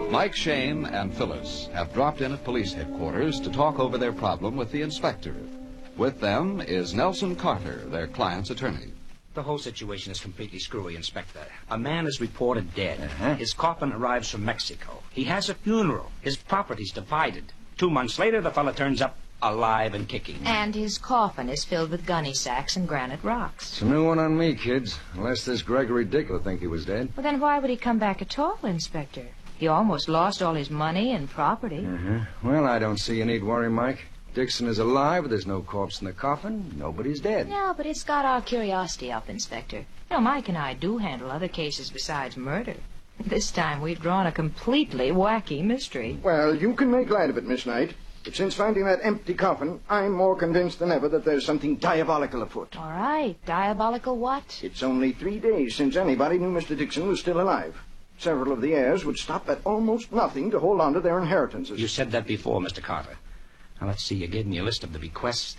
Mike Shane and Phyllis have dropped in at police headquarters to talk over their problem with the inspector. With them is Nelson Carter, their client's attorney. The whole situation is completely screwy, Inspector. A man is reported dead. His coffin arrives from Mexico. He has a funeral. His property's divided. 2 months later, the fella turns up alive and kicking. And his coffin is filled with gunny sacks and granite rocks. It's a new one on me, kids. Unless this Gregory Dick will think he was dead. Well, then why would he come back at all, Inspector? He almost lost all his money and property. Well, I don't see you need worry, Mike. Dixon is alive, but there's no corpse in the coffin. Nobody's dead. No, but it's got our curiosity up, Inspector. You know, Mike and I do handle other cases besides murder. This time we've drawn a completely wacky mystery. Well, you can make light of it, Miss Knight. But since finding that empty coffin, I'm more convinced than ever that there's something diabolical afoot. All right. Diabolical what? It's only 3 days since anybody knew Mr. Dixon was still alive. Several of the heirs would stop at almost nothing to hold on to their inheritances. You said that before, Mr. Carter. Now, let's see. You gave me a list of the bequests.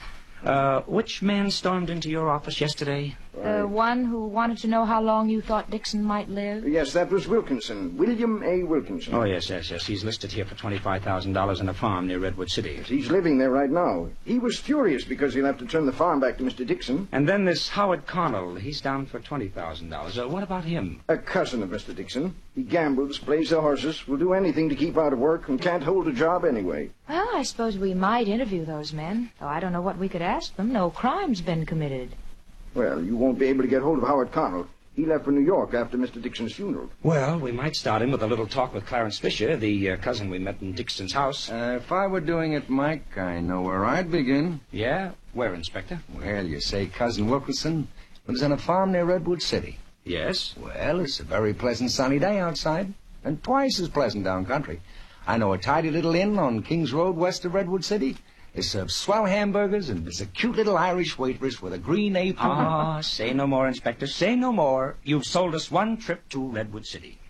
Which man stormed into your office yesterday? The one who wanted to know how long you thought Dixon might live? Yes, that was Wilkinson. William A. Wilkinson. Oh, yes. He's listed here for $25,000 in a farm near Redwood City. He's living there right now. He was furious because he'll have to turn the farm back to Mr. Dixon. And then this Howard Connell. He's down for $20,000. What about him? A cousin of Mr. Dixon. He gambles, plays the horses, will do anything to keep out of work, and can't hold a job anyway. Well, I suppose we might interview those men, though I don't know what we could ask them. No crime's been committed. Well, you won't be able to get hold of Howard Connell. He left for New York after Mr. Dixon's funeral. Well, we might start him with a little talk with Clarence Fisher, the cousin we met in Dixon's house. If I were doing it, Mike, I know where I'd begin. Yeah? Where, Inspector? Well, you say Cousin Wilkinson lives on a farm near Redwood City. Yes? Well, it's a very pleasant sunny day outside, and twice as pleasant down country. I know a tidy little inn on King's Road west of Redwood City. They serve swell hamburgers, and there's a cute little Irish waitress with a green apron. Ah, say no more, Inspector, say no more. You've sold us one trip to Redwood City.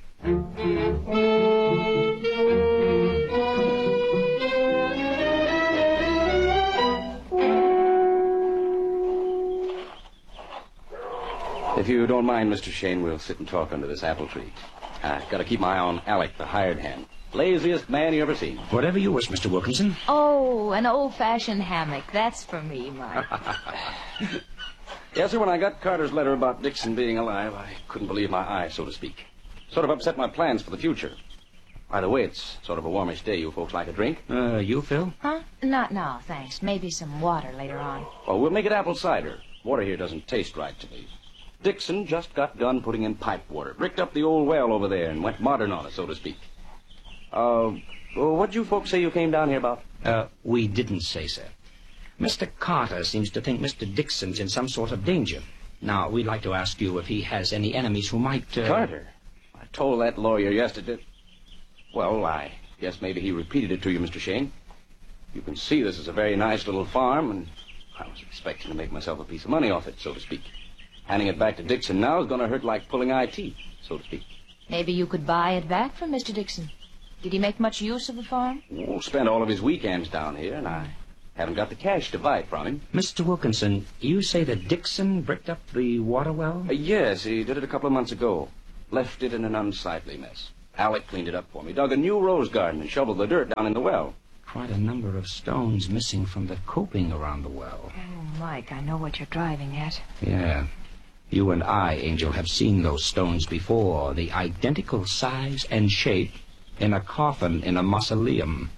If you don't mind, Mr. Shane, we'll sit and talk under this apple tree. I've got to keep my eye on Alec, the hired hand. Laziest man you ever seen. Whatever you wish, Mr. Wilkinson. Oh, an old-fashioned hammock. That's for me, Mike. Yes, sir, when I got Carter's letter about Dixon being alive, I couldn't believe my eyes, so to speak. Sort of upset my plans for the future. By the way, it's sort of a warmish day. You folks like a drink? You, Phil? Huh? Not now, thanks. Maybe some water later on. Well, we'll make it apple cider. Water here doesn't taste right to me. Dixon just got done putting in pipe water. Bricked up the old well over there and went modern on it, so to speak. What'd you folks say you came down here about? We didn't say, sir. Mr. Carter seems to think Mr. Dixon's in some sort of danger. Now, we'd like to ask you if he has any enemies who might... Carter? I told that lawyer yesterday. Well, I guess maybe he repeated it to you, Mr. Shane. You can see this is a very nice little farm, and I was expecting to make myself a piece of money off it, so to speak. Handing it back to Dixon now is going to hurt like pulling eye teeth, so to speak. Maybe you could buy it back from Mr. Dixon. Did he make much use of the farm? Oh, spent all of his weekends down here, and I haven't got the cash to buy it from him. Mr. Wilkinson, you say that Dixon bricked up the water well? Yes, he did it a couple of months ago. Left it in an unsightly mess. Alec cleaned it up for me, dug a new rose garden, and shoveled the dirt down in the well. Quite a number of stones missing from the coping around the well. Oh, Mike, I know what you're driving at. Yeah. You and I, Angel, have seen those stones before. The identical size and shape in a coffin in a mausoleum.